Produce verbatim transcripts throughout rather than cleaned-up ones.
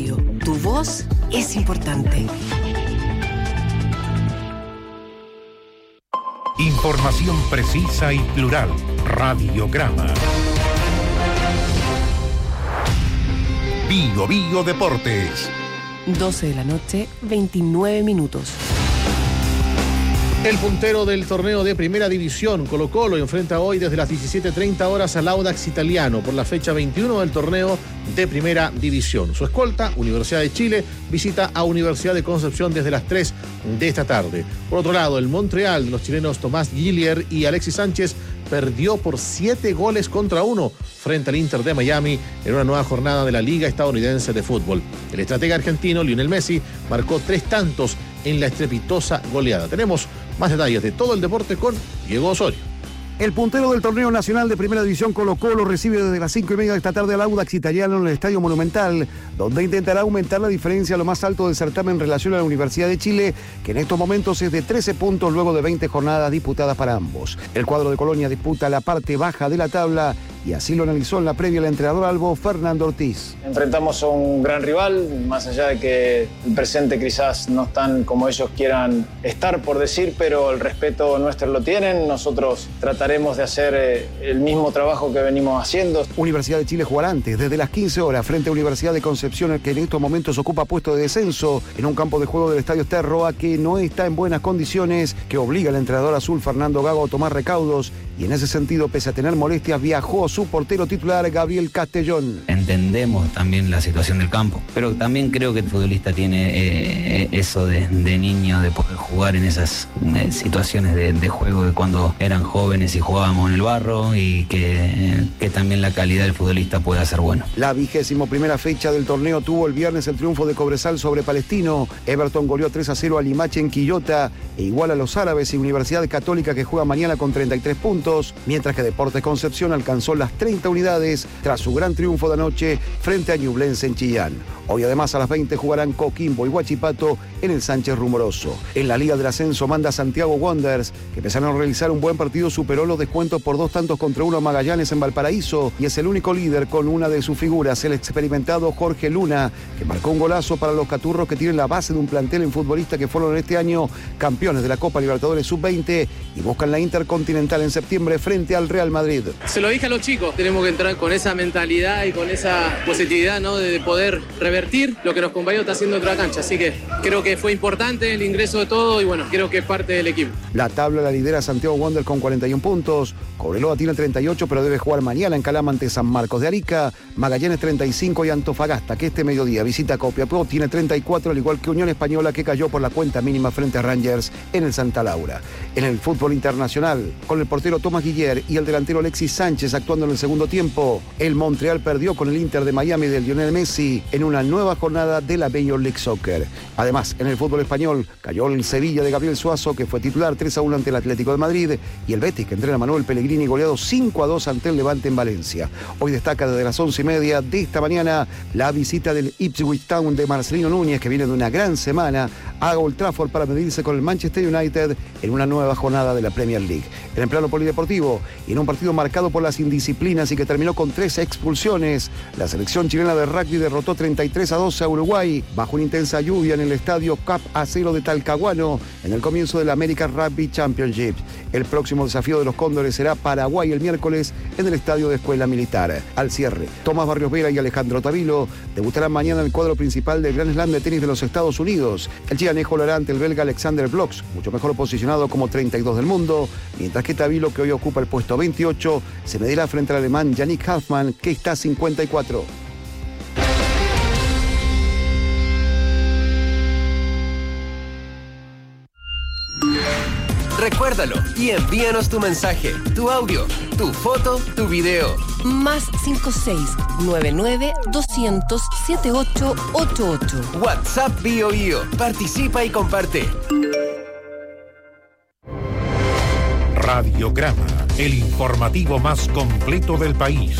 Radio. Tu voz es importante. Información precisa y plural. Radiograma. Bio Bio Deportes. doce de la noche, veintinueve minutos. El puntero del torneo de Primera División, Colo-Colo, enfrenta hoy desde las diecisiete treinta horas al Audax Italiano por la fecha veintiuno del torneo de Primera División. Su escolta, Universidad de Chile, visita a Universidad de Concepción desde las tres de esta tarde. Por otro lado, el Montreal de los chilenos Tomás Gillier y Alexis Sánchez perdió por siete goles contra uno frente al Inter de Miami en una nueva jornada de la Liga Estadounidense de Fútbol. El estratega argentino Lionel Messi marcó tres tantos en la estrepitosa goleada. Tenemos más detalles de todo el deporte con Diego Osorio. El puntero del torneo nacional de Primera División, Colo-Colo, recibe desde las cinco y media de esta tarde al Audax Italiano en el Estadio Monumental, donde intentará aumentar la diferencia a lo más alto del certamen en relación a la Universidad de Chile, que en estos momentos es de trece puntos luego de veinte jornadas disputadas para ambos. El cuadro de Colonia disputa la parte baja de la tabla y así lo analizó en la previa el entrenador albo Fernando Ortiz. Enfrentamos a un gran rival, más allá de que el presente quizás no están como ellos quieran estar, por decir, pero el respeto nuestro lo tienen. Nosotros trataremos de hacer eh, el mismo trabajo que venimos haciendo. Universidad de Chile jugará antes, desde las quince horas, frente a Universidad de Concepción, que en estos momentos ocupa puesto de descenso en un campo de juego del Estadio Sterroa que no está en buenas condiciones, que obliga al entrenador azul Fernando Gago a tomar recaudos, y en ese sentido, pese a tener molestias, viajó su portero titular Gabriel Castellón. Entendemos también la situación del campo, pero también creo que el futbolista tiene eh, eso de, de niño, de poder jugar en esas eh, situaciones de, de juego de cuando eran jóvenes y jugábamos en el barro, y que, eh, que también la calidad del futbolista pueda ser buena. La vigésimo primera fecha del torneo tuvo el viernes el triunfo de Cobresal sobre Palestino. Everton goleó tres a cero a Limache en Quillota e igual a los árabes y Universidad Católica, que juega mañana con treinta y tres puntos, mientras que Deportes Concepción alcanzó las treinta unidades tras su gran triunfo de anoche frente a Ñublense en Chillán. Hoy además a las veinte jugarán Coquimbo y Huachipato en el Sánchez Rumoroso. En la Liga del Ascenso manda Santiago Wanderers, que empezaron a realizar un buen partido, superó los descuentos por dos tantos contra uno a Magallanes en Valparaíso y es el único líder con una de sus figuras, el experimentado Jorge Luna, que marcó un golazo para los caturros, que tienen la base de un plantel en futbolistas que fueron este año campeones de la Copa Libertadores sub veinte y buscan la Intercontinental en septiembre frente al Real Madrid. Se lo dije a los chicos, tenemos que entrar con esa mentalidad y con esa positividad, ¿no?, de poder revertir lo que nos compañeros está haciendo otra cancha, así que creo que fue importante el ingreso de todo y bueno, creo que es parte del equipo. La tabla la lidera Santiago Wanderers con cuarenta y uno puntos, Cobreloa tiene treinta y ocho pero debe jugar mañana en Calama ante San Marcos de Arica, Magallanes treinta y cinco y Antofagasta, que este mediodía visita Copiapó, tiene treinta y cuatro, al igual que Unión Española, que cayó por la cuenta mínima frente a Rangers en el Santa Laura. En el fútbol internacional, con el portero Tomás Guiller y el delantero Alexis Sánchez actuando en el segundo tiempo, el Montreal perdió con el Inter de Miami de Lionel Messi en una nueva jornada de la Major League Soccer. Además, en el fútbol español, cayó el Sevilla de Gabriel Suazo, que fue titular tres a uno ante el Atlético de Madrid, y el Betis, que entrena a Manuel Pellegrini, goleado cinco a dos ante el Levante en Valencia. Hoy destaca desde las once y media de esta mañana la visita del Ipswich Town de Marcelino Núñez, que viene de una gran semana a Old Trafford para medirse con el Manchester United en una nueva jornada de la Premier League. En el plano polideportivo, y en un partido marcado por las indisciplinas y que terminó con tres expulsiones, la selección chilena de rugby derrotó treinta y tres a doce a Uruguay bajo una intensa lluvia en el estadio Cap Acero de Talcahuano en el comienzo de la American Rugby Championship. El próximo desafío de los Cóndores será Paraguay el miércoles en el estadio de Escuela Militar. Al cierre, Tomás Barrios Vera y Alejandro Tavilo debutarán mañana en el cuadro principal del Grand Slam de tenis de los Estados Unidos. El chianejo lo hará ante el belga Alexander Blocks, mucho mejor posicionado como treinta y dos del mundo, mientras que Tavilo, que hoy ocupa el puesto veintiocho, se medirá frente al alemán Yannick Hoffmann, que está a cincuenta y cuatro. Recuérdalo y envíanos tu mensaje, tu audio, tu foto, tu video. Más cinco seis nueve nueve doscientos setenta y ocho ochenta y ocho. WhatsApp Bio Bio. Participa y comparte. Radiograma, el informativo más completo del país.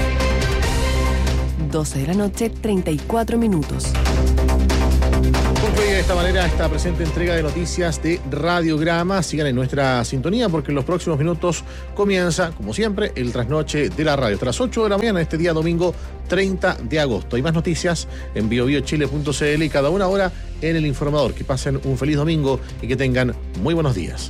doce de la noche, treinta y cuatro minutos. Concluye de esta manera esta presente entrega de noticias de Radiograma. Sigan en nuestra sintonía porque en los próximos minutos comienza, como siempre, el trasnoche de la radio. Hasta las ocho de la mañana, este día domingo treinta de agosto. Hay más noticias en bio bio chile punto c l y cada una hora en El Informador. Que pasen un feliz domingo y que tengan muy buenos días.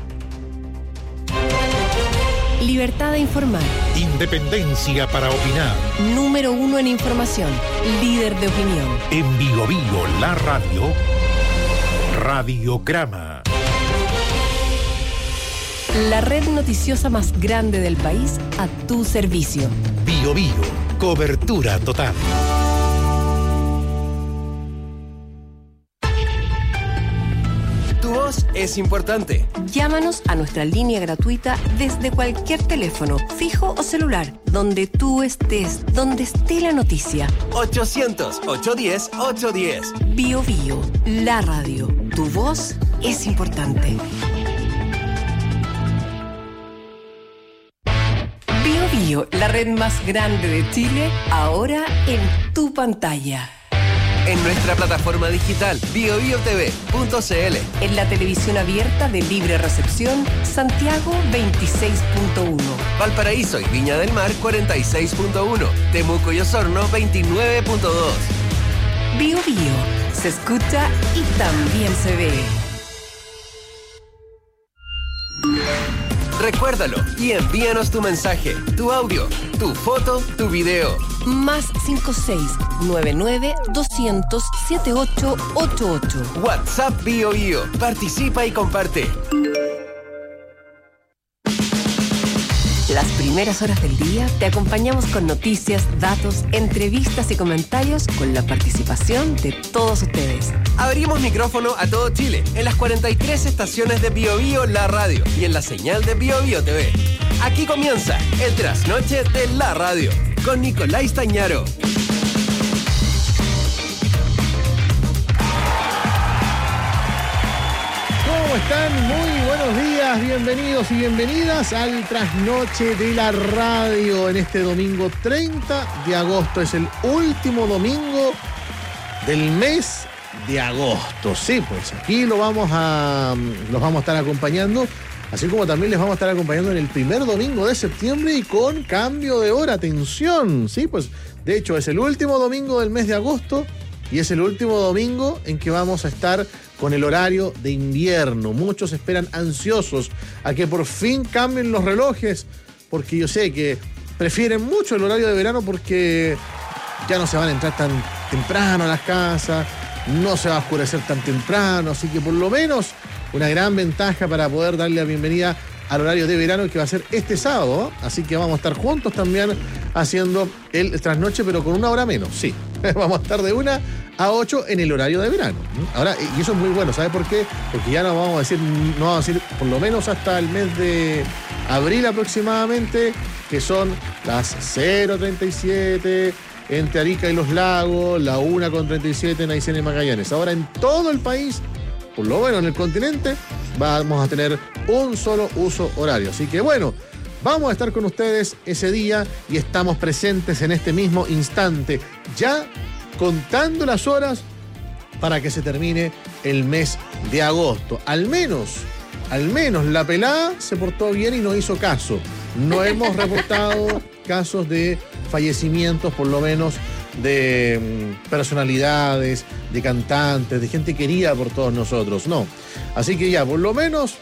Libertad de informar. Independencia para opinar. Número uno en información. Líder de opinión. En Bio Bio, la radio. Radiograma. La red noticiosa más grande del país a tu servicio. Bio Bio, cobertura total. Tu voz es importante. Llámanos a nuestra línea gratuita desde cualquier teléfono, fijo o celular, donde tú estés, donde esté la noticia. ochocientos, ochocientos diez, ochocientos diez. Bio Bio, la radio. Tu voz es importante. Bio Bio, la red más grande de Chile, ahora en tu pantalla. En nuestra plataforma digital bio bio t v punto c l. En la televisión abierta de libre recepción, Santiago veintiséis punto uno. Valparaíso y Viña del Mar cuarenta y seis punto uno. Temuco y Osorno veintinueve punto dos. Bio Bio, se escucha y también se ve. Recuérdalo y envíanos tu mensaje, tu audio, tu foto, tu video. Más cinco seis nueve nueve doscientos setenta y ocho ochenta y ocho. WhatsApp Bio Bio. Participa y comparte. Las primeras horas del día te acompañamos con noticias, datos, entrevistas y comentarios con la participación de todos ustedes. Abrimos micrófono a todo Chile en las cuarenta y tres estaciones de Bio Bio la radio y en la señal de Bio Bio T V. Aquí comienza el trasnoche de la radio con Nicolás Tañaro. ¿Cómo están? Muy buenos días, bienvenidos y bienvenidas al trasnoche de la radio en este domingo treinta de agosto. Es el último domingo del mes de agosto. Sí, pues aquí lo vamos a, los vamos a estar acompañando, así como también les vamos a estar acompañando en el primer domingo de septiembre y con cambio de hora. Atención, sí, pues de hecho es el último domingo del mes de agosto y es el último domingo en que vamos a estar con el horario de invierno. Muchos esperan ansiosos a que por fin cambien los relojes, porque yo sé que prefieren mucho el horario de verano porque ya no se van a entrar tan temprano a las casas, no se va a oscurecer tan temprano, así que por lo menos una gran ventaja para poder darle la bienvenida al horario de verano que va a ser este sábado, ¿no? Así que vamos a estar juntos también haciendo el trasnoche, pero con una hora menos, sí. Vamos a estar de una a ocho en el horario de verano. Ahora, y eso es muy bueno, ¿sabes por qué? Porque ya no vamos a decir, no vamos a decir por lo menos hasta el mes de abril aproximadamente, que son las cero treinta y siete entre Arica y Los Lagos, la una con treinta y siete en Aysén y Magallanes. Ahora en todo el país, por lo menos en el continente, vamos a tener un solo uso horario. Así que bueno, vamos a estar con ustedes ese día y estamos presentes en este mismo instante, ya contando las horas para que se termine el mes de agosto. Al menos, al menos la pelada se portó bien y no hizo caso. No hemos reportado casos de fallecimientos, por lo menos de mm, personalidades, de cantantes, de gente querida por todos nosotros, no. Así que ya, por lo menos,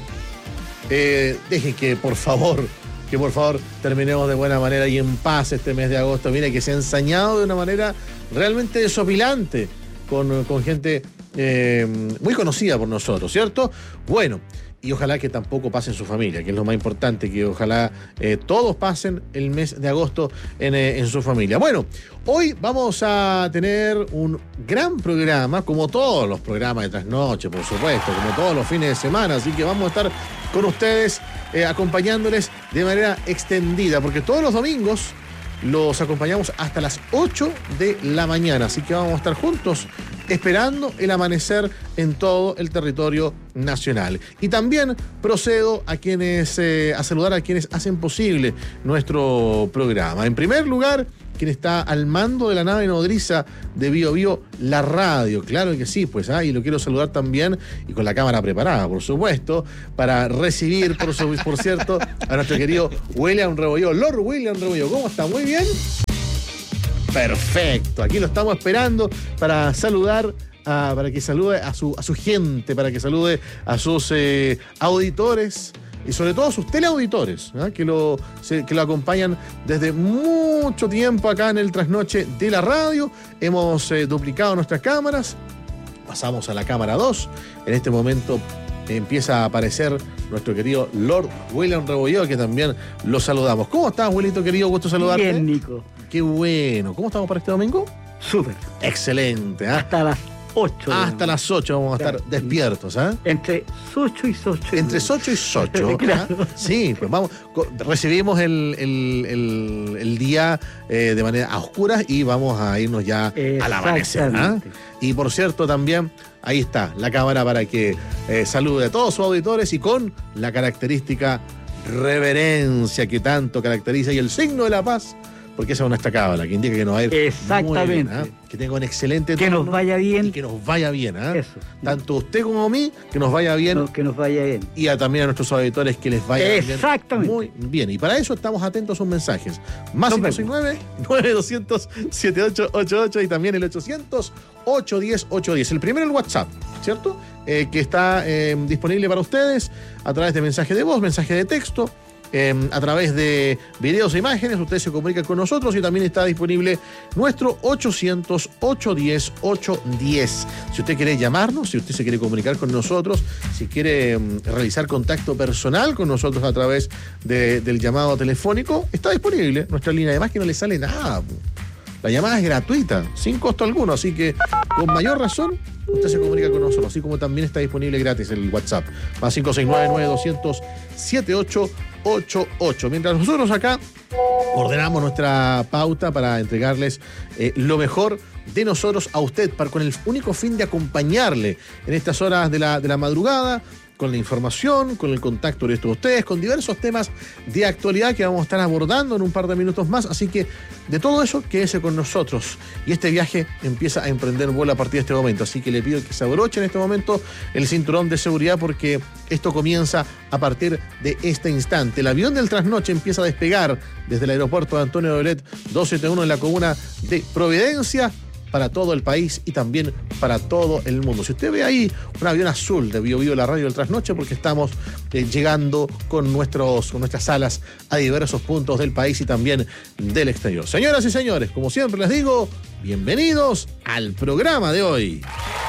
eh, dejen que por favor, que por favor terminemos de buena manera y en paz este mes de agosto. Mire que se ha ensañado de una manera realmente desopilante con, con gente eh, muy conocida por nosotros, ¿cierto? Bueno, y ojalá que tampoco pase en su familia, que es lo más importante, que ojalá eh, todos pasen el mes de agosto en, eh, en su familia. Bueno, hoy vamos a tener un gran programa, como todos los programas de trasnoche, por supuesto, como todos los fines de semana, así que vamos a estar con ustedes eh, acompañándoles de manera extendida, porque todos los domingos los acompañamos hasta las ocho de la mañana, así que vamos a estar juntos esperando el amanecer en todo el territorio nacional. Y también procedo a quienes eh, a saludar a quienes hacen posible nuestro programa. En primer lugar, quien está al mando de la nave nodriza de Bio Bio, la radio. Claro que sí, pues, ah, y lo quiero saludar también, y con la cámara preparada, por supuesto, para recibir, por, su, por cierto, a nuestro querido William Rebolló. Lord William Rebolló, ¿cómo está? Muy bien. Perfecto, aquí lo estamos esperando para saludar, a, para que salude a su, a su gente, para que salude a sus eh, auditores y sobre todo a sus teleauditores, ¿eh? que, lo, se, que lo acompañan desde mucho tiempo acá en el Trasnoche de la radio. Hemos eh, duplicado nuestras cámaras, pasamos a la cámara dos, en este momento empieza a aparecer nuestro querido Lord William Rebolló, que también lo saludamos. ¿Cómo estás, abuelito querido? Gusto saludarte. Bien, Nico. Qué bueno. ¿Cómo estamos para este domingo? Súper. Excelente. ¿eh? Hasta las ocho. Hasta las ocho vamos a estar claro. despiertos. ¿eh? Entre ocho y ocho. Entre ocho y ocho. Claro. ¿eh? Sí, pues vamos. Recibimos el, el, el, el día eh, de manera a oscuras y vamos a irnos ya al amanecer. ¿eh? Y por cierto, también ahí está la cámara para que eh, salude a todos sus auditores y con la característica reverencia que tanto caracteriza y el signo de la paz, porque esa es nuestra cábala, que indica que nos va a ir exactamente muy bien, ¿eh? Que tenga un excelente que nos vaya bien y que nos vaya bien, ¿eh? Eso. Tanto usted como a mí, que nos vaya bien, no, que nos vaya bien, y a, también a nuestros auditores que les vaya exactamente bien, muy bien, y para eso estamos atentos a sus mensajes, más cinco seis nueve, nueve dos cero cero, siete ocho ocho ocho y también el ochocientos, ochocientos diez, ochocientos diez. El primero el WhatsApp, ¿cierto? Eh, que está eh, disponible para ustedes a través de mensaje de voz, mensaje de texto, Eh, a través de videos e imágenes. Ustedes se comunican con nosotros y también está disponible nuestro ochocientos, ochocientos diez, ochocientos diez. Si usted quiere llamarnos, si usted se quiere comunicar con nosotros, si quiere um, realizar contacto personal con nosotros a través de, del llamado telefónico, está disponible nuestra línea. Además que no le sale nada. La llamada es gratuita, sin costo alguno, así que con mayor razón usted se comunica con nosotros, así como también está disponible gratis el WhatsApp, más cinco seis nueve, nueve dos cero cero, siete ocho ocho ocho. Mientras nosotros acá ordenamos nuestra pauta para entregarles eh, lo mejor de nosotros a usted, para, con el único fin de acompañarle en estas horas de la, de la madrugada, con la información, con el contacto de todos ustedes, con diversos temas de actualidad que vamos a estar abordando en un par de minutos más. Así que de todo eso, quédese con nosotros. Y este viaje empieza a emprender vuelo a partir de este momento. Así que le pido que se abroche en este momento el cinturón de seguridad, porque esto comienza a partir de este instante. El avión del Trasnoche empieza a despegar desde el aeropuerto de Antonio Dolet doscientos setenta y uno en la comuna de Providencia, para todo el país y también para todo el mundo. Si usted ve ahí un avión azul de Bio Bio, la radio del Trasnoche, porque estamos eh, llegando con, nuestros, con nuestras alas a diversos puntos del país y también del exterior. Señoras y señores, como siempre les digo, bienvenidos al programa de hoy.